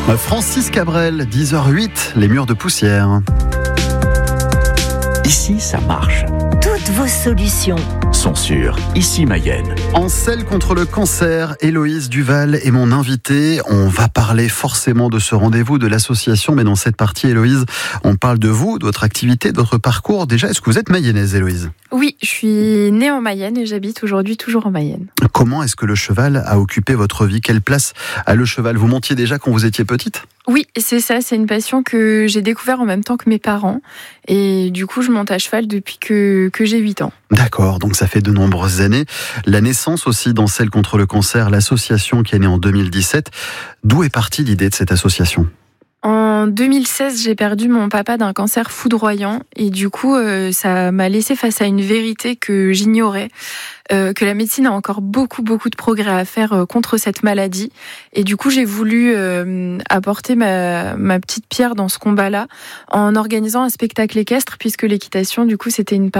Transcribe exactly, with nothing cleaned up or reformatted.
Francis Cabrel, dix heures huit, les murs de poussière. Ici, ça marche. Toutes vos solutions Sont sur Ici Mayenne. En selle contre le cancer, Héloïse Duval est mon invitée. On va parler forcément de ce rendez-vous de l'association, mais dans cette partie, Héloïse, on parle de vous, de votre activité, de votre parcours. Déjà, est-ce que vous êtes mayonnaise, Héloïse ? Oui, je suis née en Mayenne et j'habite aujourd'hui toujours en Mayenne. Comment est-ce que le cheval a occupé votre vie ? Quelle place a le cheval ? Vous montiez déjà quand vous étiez petite ? Oui, c'est ça, c'est une passion que j'ai découvert en même temps que mes parents. Et du coup, je monte à cheval depuis que, que j'ai huit ans. D'accord, donc ça fait de nombreuses années. La naissance aussi dans Selle contre le cancer, l'association qui est née en deux mille dix-sept. D'où est partie l'idée de cette association ? En deux mille seize, j'ai perdu mon papa d'un cancer foudroyant et du coup, euh, ça m'a laissé face à une vérité que j'ignorais, euh, que la médecine a encore beaucoup, beaucoup de progrès à faire euh, contre cette maladie. Et du coup, j'ai voulu euh, apporter ma, ma petite pierre dans ce combat-là en organisant un spectacle équestre puisque l'équitation, du coup, c'était une